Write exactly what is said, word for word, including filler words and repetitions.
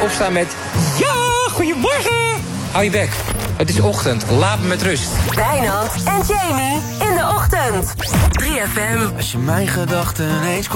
opstaan met... Ja, goedemorgen! Hou je bek. Het is ochtend. Laat me met rust. Wijnand en Jamie in de ochtend. drie F M. Als je mijn gedachten eens kon